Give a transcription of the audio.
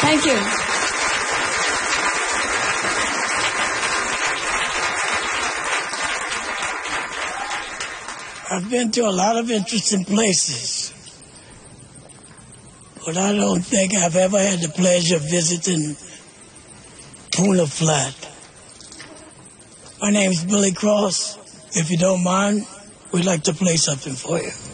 Thank you. I've been to a lot of interesting places, but I don't think I've ever had the pleasure of visiting Poona Flat. My name's Billy Cross. If you don't mind, we'd like to play something for you.